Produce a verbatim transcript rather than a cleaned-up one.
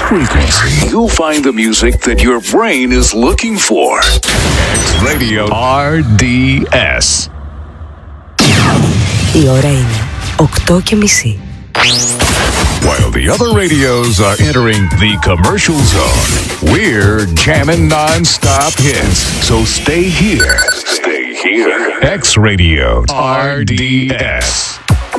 frequency, you'll find the music that your brain is looking for. X Radio αρ ντι ες. Η ώρα είναι οκτώ και μισή. While the other radios are entering the commercial zone, we're jamming non-stop hits. So stay here. Stay here. X Radio αρ ντι ες.